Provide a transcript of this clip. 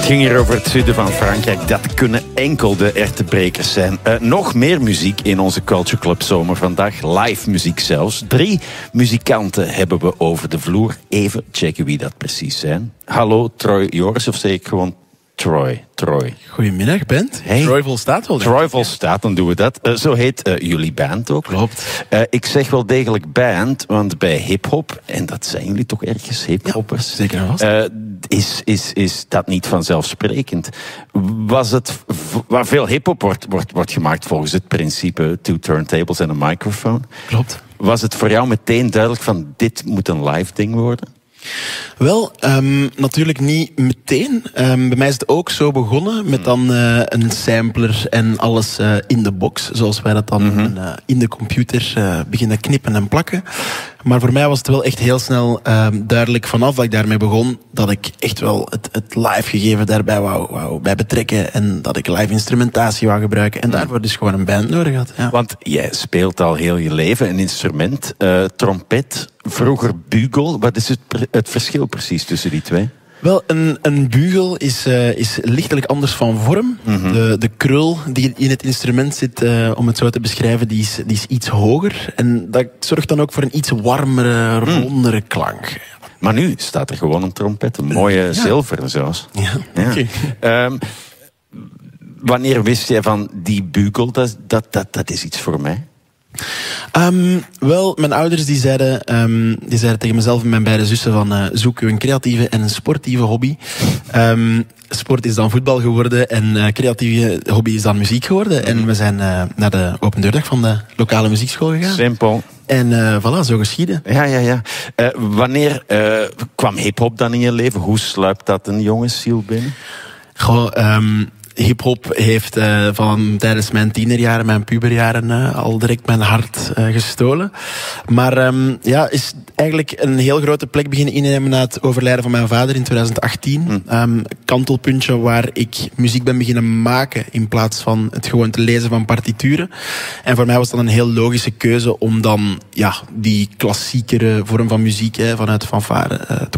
Het ging hier over het zuiden van Frankrijk. Dat kunnen enkel de erwtenbrekers zijn. Nog meer muziek in onze Culture Club Zomer vandaag. Live muziek zelfs. 3 muzikanten hebben we over de vloer. Even checken wie dat precies zijn. Hallo, Troy Joris, of zeg ik gewoon Troy? Goedemiddag, Bent. Hey. Troy Volstaat wel. Troy Volstaat, dan doen we dat. Zo heet jullie band ook. Klopt. Ik zeg wel degelijk band, want bij hiphop, en dat zijn jullie toch ergens hiphoppers, ja, zeker en vast. Is dat niet vanzelfsprekend. Was het, waar veel hiphop wordt gemaakt volgens het principe 2 turntables en een microphone. Klopt. Was het voor jou meteen duidelijk van dit moet een live ding worden? Wel, natuurlijk niet meteen. Bij mij is het ook zo begonnen met dan een sampler en alles in de box. Zoals wij dat dan in de computer beginnen knippen en plakken. Maar voor mij was het wel echt heel snel duidelijk vanaf dat ik daarmee begon, dat ik echt wel het live gegeven daarbij wou bij betrekken. En dat ik live instrumentatie wou gebruiken. En daarvoor dus gewoon een band nodig had. Ja. Want jij speelt al heel je leven een instrument, trompet, vroeger bugel. Wat is het verschil precies tussen die twee? Wel, een bugel is lichtelijk anders van vorm. De krul die in het instrument zit, om het zo te beschrijven, die is iets hoger. En dat zorgt dan ook voor een iets warmere, rondere klank. Maar nu staat er gewoon een trompet, een mooie zilveren zelfs. Ja. Okay. Wanneer wist jij van die bugel, dat is iets voor mij? Wel, mijn ouders die zeiden tegen mezelf en mijn beide zussen van zoek u een creatieve en een sportieve hobby. Sport is dan voetbal geworden en creatieve hobby is dan muziek geworden. En we zijn naar de opendeurdag van de lokale muziekschool gegaan. Simpel. En voilà, zo geschieden. Ja. Wanneer kwam hiphop dan in je leven? Hoe sluipt dat een jongensziel binnen? Goh, hip-hop heeft van tijdens mijn tienerjaren, mijn puberjaren al direct mijn hart gestolen. Maar is eigenlijk een heel grote plek beginnen innemen na het overlijden van mijn vader in 2018. Kantelpuntje waar ik muziek ben beginnen maken in plaats van het gewoon te lezen van partituren. En voor mij was dat een heel logische keuze om dan die klassiekere vorm van muziek vanuit fanfare te